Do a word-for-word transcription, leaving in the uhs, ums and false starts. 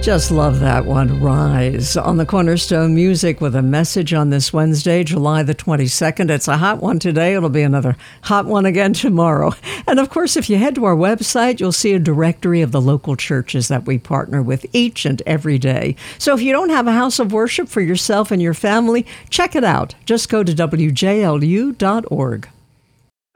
Just love that one, Rise, on the Cornerstone Music with a message on this Wednesday, July the twenty-second. It's a hot one today. It'll be another hot one again tomorrow. And of course, if you head to our website, you'll see a directory of the local churches that we partner with each and every day. So if you don't have a house of worship for yourself and your family, check it out. Just go to W J L U dot org.